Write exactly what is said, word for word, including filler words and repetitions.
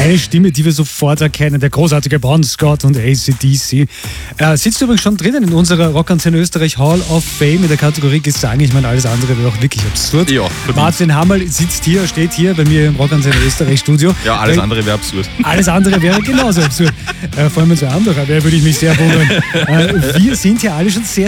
Eine Stimme, die wir sofort erkennen, der großartige Bon Scott und A C D C. Er sitzt übrigens schon drinnen in unserer Rockantenne Österreich Hall of Fame in der Kategorie Gesang. Ich meine, alles andere wäre auch wirklich absurd. Ja, Martin Hammerl sitzt hier, steht hier bei mir im Rockantenne Österreich Studio. Ja, alles andere wäre absurd. Alles andere wäre genauso absurd. Äh, vor allem zwei andere, wer würde ich mich sehr wundern. Äh, wir sind ja alle schon sehr